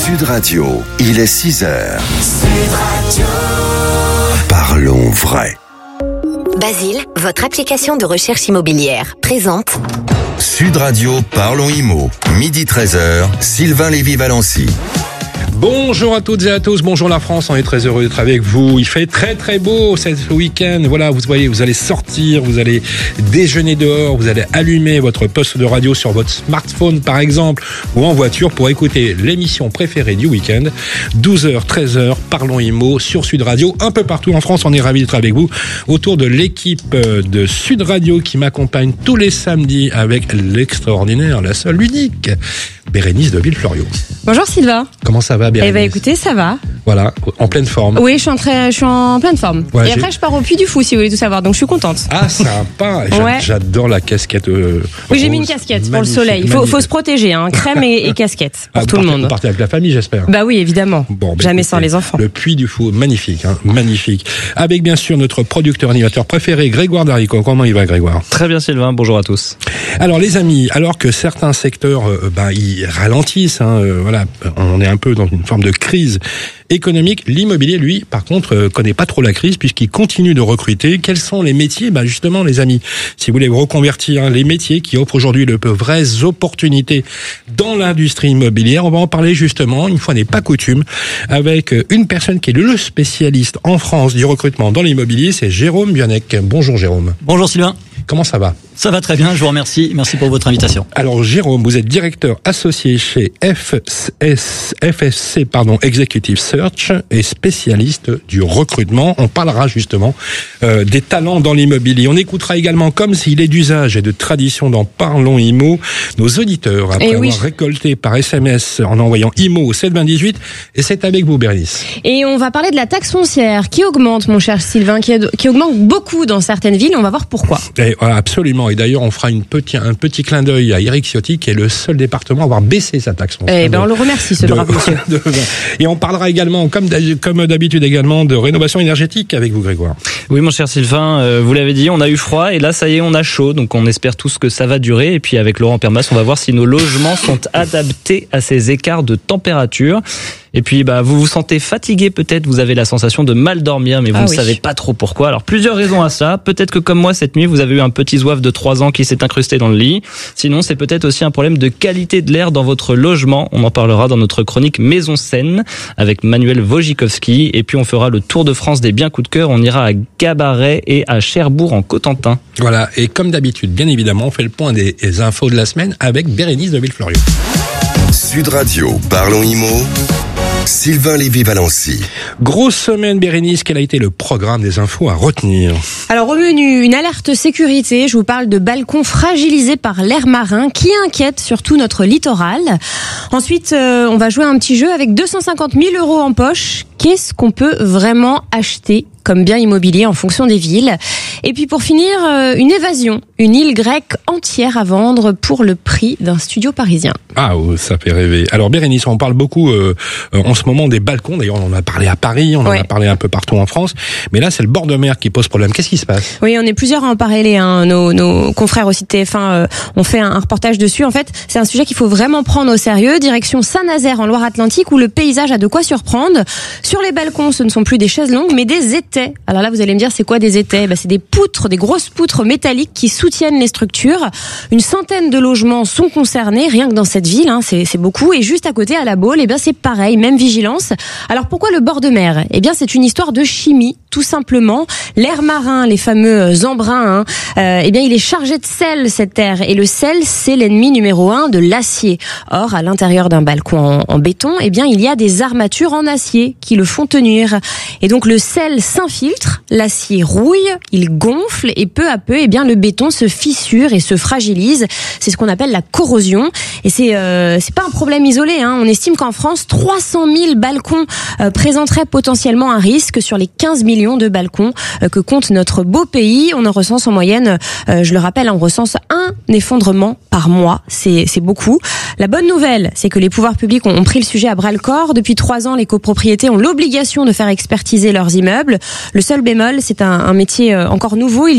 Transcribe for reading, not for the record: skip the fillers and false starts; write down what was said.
Sud Radio, il est 6h. Sud Radio. Parlons vrai. Basile, votre application de recherche immobilière, présente Sud Radio, Parlons Immo. Midi 13h, Sylvain Lévy-Valency. Bonjour à toutes et à tous, bonjour la France, on est très heureux d'être avec vous. Il fait très très beau ce week-end, voilà, vous voyez, vous allez sortir, vous allez déjeuner dehors, vous allez allumer votre poste de radio sur votre smartphone par exemple, ou en voiture pour écouter l'émission préférée du week-end, 12h, 13h, Parlons Immo sur Sud Radio, un peu partout en France, on est ravis d'être avec vous, autour de l'équipe de Sud Radio qui m'accompagne tous les samedis avec l'extraordinaire, la seule, l'unique, Bérénice de Villefloriot. Bonjour Sylvain. Comment ça va, Bérénice? Eh ben écoutez, ça va. Voilà, en pleine forme. Oui, je suis en pleine forme. Ouais, et après, je pars au Puy du Fou, si vous voulez tout savoir, donc je suis contente. Ah, sympa. Ouais. J'adore la casquette. Oui, j'ai mis une casquette pour le soleil. Il faut se protéger, hein. Crème et casquette pour tout le monde. Vous partez avec la famille, j'espère. Bah oui, évidemment. Bon, jamais sans les enfants. Le Puy du Fou, magnifique, hein, magnifique. Avec bien sûr notre producteur animateur préféré, Grégoire Darico. Comment il va, Grégoire? Très bien, Sylvain. Bonjour à tous. Alors les amis, alors que certains secteurs ils ralentissent, voilà, on est un peu dans une forme de crise économique, l'immobilier, lui, par contre, connaît pas trop la crise puisqu'il continue de recruter. Quels sont les métiers? Justement, les amis, si vous voulez vous reconvertir, les métiers qui offrent aujourd'hui de vraies opportunités dans l'industrie immobilière, on va en parler justement, une fois n'est pas coutume, avec une personne qui est le spécialiste en France du recrutement dans l'immobilier, c'est Jérôme Bionnec. Bonjour Jérôme. Bonjour Sylvain. Comment ça va? Ça va très bien, je vous remercie. Merci pour votre invitation. Alors Jérôme, vous êtes directeur associé chez FSC Executive Search et spécialiste du recrutement. On parlera justement des talents dans l'immobilier. On écoutera également, comme s'il est d'usage et de tradition dans Parlons Immo, nos auditeurs après avoir récolté par SMS en envoyant Immo au 72018. Et c'est avec vous, Bérénice. Et on va parler de la taxe foncière qui augmente, mon cher Sylvain, qui augmente beaucoup dans certaines villes. On va voir pourquoi. Et voilà, absolument. Et d'ailleurs, on fera un petit clin d'œil à Éric Ciotti, qui est le seul département à avoir baissé sa taxe foncière. Eh ben, on le remercie, ce brave monsieur. Et on parlera également, comme d'habitude également, de rénovation énergétique avec vous, Grégoire. Oui, mon cher Sylvain, vous l'avez dit, on a eu froid et là, ça y est, on a chaud. Donc, on espère tous que ça va durer. Et puis, avec Laurent Permas, on va voir si nos logements sont adaptés à ces écarts de température. Et puis, vous vous sentez fatigué peut-être, vous avez la sensation de mal dormir, mais vous ne savez pas trop pourquoi. Alors, plusieurs raisons à ça. Peut-être que comme moi, cette nuit, vous avez eu un petit zouave de 3 ans qui s'est incrusté dans le lit. Sinon, c'est peut-être aussi un problème de qualité de l'air dans votre logement. On en parlera dans notre chronique Maison Saine avec Manuel Wojcikowski. Et puis, on fera le tour de France des biens coup de cœur. On ira à Gabaret et à Cherbourg en Cotentin. Voilà. Et comme d'habitude, bien évidemment, on fait le point des infos de la semaine avec Bérénice de Villefloriot. Sud Radio, Parlons Immo. Sylvain Lévy-Valency. Grosse semaine, Bérénice, quel a été le programme des infos à retenir? Alors, au menu, une alerte sécurité. Je vous parle de balcons fragilisés par l'air marin qui inquiète surtout notre littoral. Ensuite, on va jouer à un petit jeu avec 250 000 € en poche. Qu'est-ce qu'on peut vraiment acheter comme bien immobilier en fonction des villes? Et puis pour finir, une évasion, une île grecque entière à vendre pour le prix d'un studio parisien. Ah, ça fait rêver. Alors Bérénice, on parle beaucoup en ce moment des balcons. D'ailleurs, on en a parlé à Paris, on en a parlé un peu partout en France. Mais là, c'est le bord de mer qui pose problème. Qu'est-ce qui se passe? Oui, on est plusieurs à en parler. Nos confrères aussi de TF1 ont fait un reportage dessus. En fait, c'est un sujet qu'il faut vraiment prendre au sérieux. Direction Saint-Nazaire en Loire-Atlantique où le paysage a de quoi surprendre. Sur les balcons, ce ne sont plus des chaises longues, mais des étais. Alors là, vous allez me dire, c'est quoi des étais? C'est des poutres, des grosses poutres métalliques qui soutiennent les structures. Une centaine de logements sont concernés, rien que dans cette ville, c'est beaucoup. Et juste à côté, à la Baule, c'est pareil, même vigilance. Alors pourquoi le bord de mer? C'est une histoire de chimie, tout simplement. L'air marin, les fameux embruns, il est chargé de sel, cette air. Et le sel, c'est l'ennemi numéro 1 de l'acier. Or, à l'intérieur d'un balcon en béton, il y a des armatures en acier qui le font tenir. Et donc, le sel s'infiltre, l'acier rouille, il gonfle et peu à peu, le béton se fissure et se fragilise. C'est ce qu'on appelle la corrosion. Et c'est pas un problème isolé. On estime qu'en France, 300 000 balcons présenteraient potentiellement un risque sur les 15 millions de balcons que compte notre beau pays. On en recense en moyenne, je le rappelle, on recense un effondrement par mois. C'est beaucoup. La bonne nouvelle, c'est que les pouvoirs publics ont pris le sujet à bras-le-corps. Depuis 3 ans, les copropriétés ont l'obligation de faire expertiser leurs immeubles. Le seul bémol, c'est un métier encore nouveau.